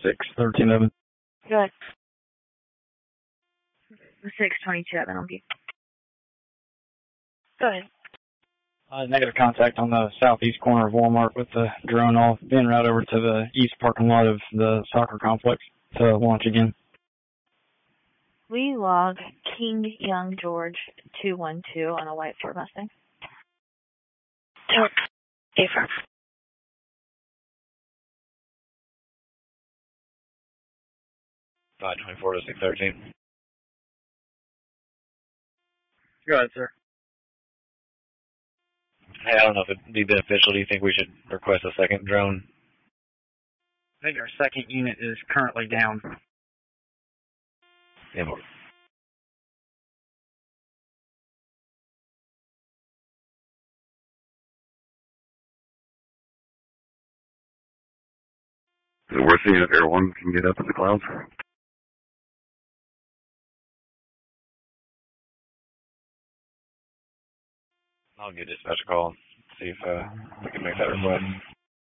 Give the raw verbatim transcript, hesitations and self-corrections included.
six thirteen. Good. six twenty-two at Middle View. Go ahead. Uh, negative contact on the southeast corner of Walmart with the drone off, being route over to the east parking lot of the soccer complex to launch again. We log King Young George two one two on a white Ford Mustang. Affirm. five twenty-four to six thirteen. Go ahead, sir. Hey, I don't know if it'd be beneficial. Do you think we should request a second drone? I think our second unit is currently down. Yeah. We're seeing if Air One can get up in the clouds. I'll get dispatch a call and see if uh, we can make that request.